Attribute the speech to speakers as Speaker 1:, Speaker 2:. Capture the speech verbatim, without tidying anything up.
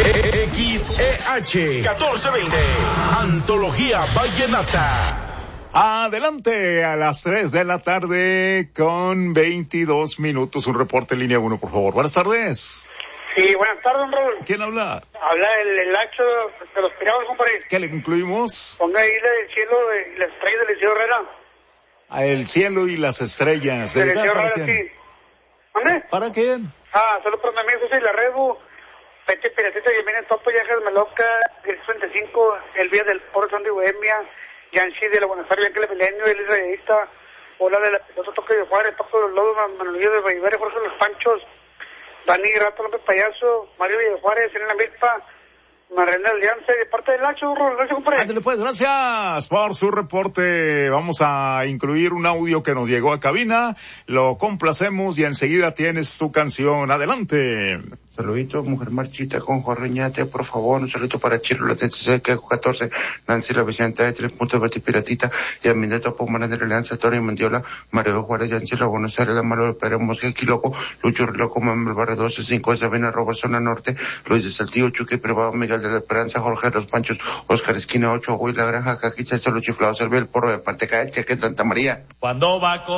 Speaker 1: X E H catorce veinte, Antología Vallenata.
Speaker 2: Adelante a las tres de la tarde con veintidós minutos. Un reporte en línea uno, por favor. Buenas tardes.
Speaker 3: Sí, buenas tardes, don Raúl.
Speaker 2: ¿Quién habla?
Speaker 3: Habla el, el hacho de los pirados, compadre.
Speaker 2: ¿Qué le incluimos?
Speaker 3: Ponga ahí la del cielo y las estrellas del Liceo Herrera.
Speaker 2: A el cielo y las estrellas.
Speaker 3: Del Liceo
Speaker 2: ¿Para
Speaker 3: Herrera,
Speaker 2: quién?
Speaker 3: sí. ¿Dónde?
Speaker 2: ¿Para quién?
Speaker 3: Ah, solo para mi amigo José la Rebu, Pete Piratita, Yemina Topo, Yajas Meloca, el treinta y cinco, el Vía del Poro, Son de Bohemia, Yancy de la Buenos Aires, Bianca Milenio, el Israelita, Hola de la Pelota, Toque de Juárez, Toco de los Lobos, Manolillo de Rivera, Jorge de los Panchos, Dani Rato López Payaso, Mario Villajuárez, Elena Milpa, Marlene Alianza, de parte del Nacho, gracias, compadre.
Speaker 2: Ándale pues, gracias por su reporte. Vamos a incluir un audio que nos llegó a cabina, lo complacemos y enseguida tienes tu canción. Adelante.
Speaker 4: Saludito, mujer marchita con Jorreñate, por favor, un saludito para Chiro, la treinta y seis, catorce, Nancy la Vicente de tres puntos, Betty Piratita, y a mi neto Pomana de Alianza, Tony Mendiola, Mario Juárez, Yancy la Buenos Aires, la Malo, Pérez Mosque, Loco, Lucho Loco, Mamel Barre doce cinco, Sabina Roba, Zona Norte, Luis de Saltillo, Chuque Privado, Miguel de la Esperanza, Jorge de los Panchos, Oscar Esquina ocho, Güey La Granja, Caquiza, Solo Chiflado, Servil, Porro de Parte Caeche, que es Santa María.
Speaker 1: Cuando va con